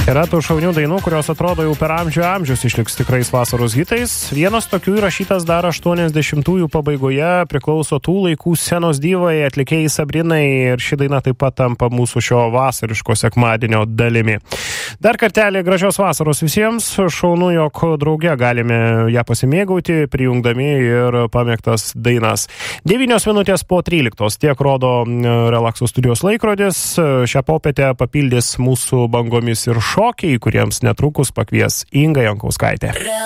Yra tų šaunių dainų, kurios atrodo jau per amžius išliks tikrais vasaros hitais. Vienas tokių įrašytas dar 80-ųjų pabaigoje, priklauso tų laikų scenos divai, atlikėjai Sabrinai, ir ši daina taip pat tampa mūsų šio vasariško sekmadienio dalimi. Dar kartelį gražios vasaros visiems, šaunu, jog drauge galime ją pasimėgauti, prijungdami ir pamėgtas dainas. 9:13, tiek rodo Relakso studijos laikrodis. Šią popietę papildys mūsų bangomis ir šokiai, kuriems netrukus pakvies Inga Jankauskaitė.